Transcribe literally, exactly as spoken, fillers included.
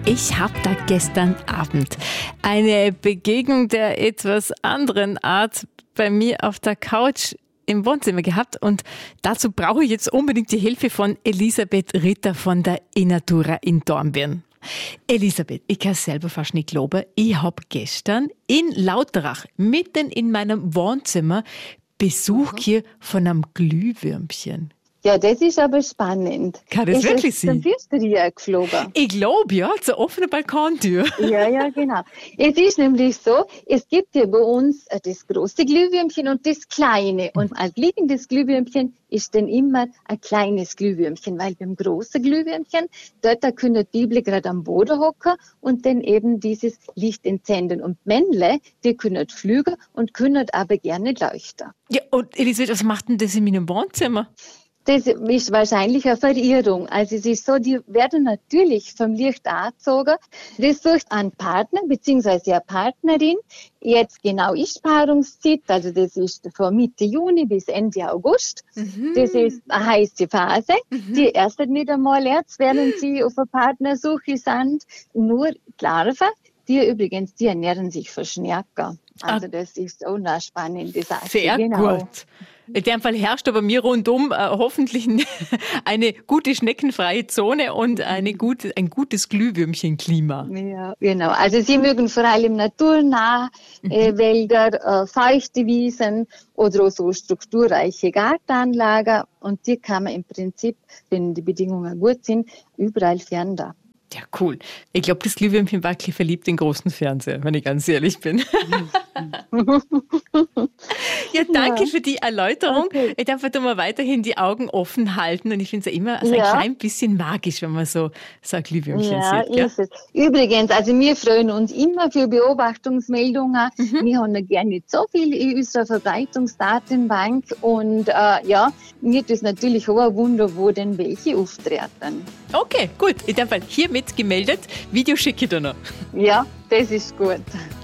Ich habe da gestern Abend eine Begegnung der etwas anderen Art bei mir auf der Couch im Wohnzimmer gehabt und dazu brauche ich jetzt unbedingt die Hilfe von Elisabeth Ritter von der Innatura in Dornbirn. Elisabeth, ich kann es selber fast nicht glauben, ich habe gestern in Lauterach, mitten in meinem Wohnzimmer, Besuch hier von einem Glühwürmchen. Ja, das ist aber spannend. Kann das ist wirklich es sein? Zum Fenster geflogen. Ich glaube, ja, zur offenen Balkontür. Ja, ja, genau. Es ist nämlich so, es gibt ja bei uns das große Glühwürmchen und das kleine. Und als liegendes Glühwürmchen ist dann immer ein kleines Glühwürmchen, weil beim großen Glühwürmchen, dort da können die Bibel gerade am Boden hocken und dann eben dieses Licht entzünden. Und Männle, die können fliegen und können aber gerne leuchten. Ja, und Elisabeth, was macht denn das in meinem Wohnzimmer? Das ist wahrscheinlich eine Verirrung. Also es ist so, die werden natürlich vom Licht angezogen. Das sucht einen Partner bzw. eine Partnerin. Jetzt genau ist Paarungszeit, also das ist von Mitte Juni bis Ende August. Mhm. Das ist eine heiße Phase. Mhm. Die erst nicht einmal jetzt, während sie auf eine Partnersuche sind. Nur die Larven, die übrigens, die ernähren sich von Schnecken. Also das ist auch eine spannende Sache. Sehr genau. Gut. In dem Fall herrscht aber mir rundum äh, hoffentlich eine gute schneckenfreie Zone und eine gute, ein gutes Glühwürmchenklima. Ja, genau. Also Sie mögen vor allem naturnah äh, Wälder, äh, feuchte Wiesen oder auch so strukturreiche Gartenanlagen. Und die kann man im Prinzip, wenn die Bedingungen gut sind, überall fern da. Ja, cool. Ich glaube, das Glühwürmchen war gleich verliebt in großen Fernseher, wenn ich ganz ehrlich bin. Ja, danke ja. für die Erläuterung. Okay. Ich darf halt mal weiterhin die Augen offen halten und ich finde es ja immer so ein ja. klein bisschen magisch, wenn man so, so ein Glühwürmchen ja, sieht. Ja, ist es. Übrigens, also wir freuen uns immer für Beobachtungsmeldungen. Mhm. Wir haben ja gerne nicht so viel in unserer Verbreitungsdatenbank und äh, ja, mir ist natürlich auch ein Wunder, wo denn welche auftreten. Okay, gut. In dem Fall hiermit gemeldet. Video schicke ich dir noch. Ja, das ist gut.